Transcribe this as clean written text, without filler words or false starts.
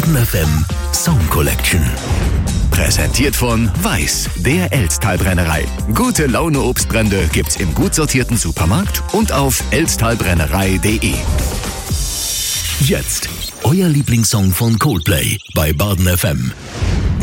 Baden FM Song Collection. Präsentiert von Weiß, der Elsttalbrennerei. Gute Laune Obstbrände gibt's im gut sortierten Supermarkt und auf elsttalbrennerei.de. Jetzt euer Lieblingssong von Coldplay bei Baden FM.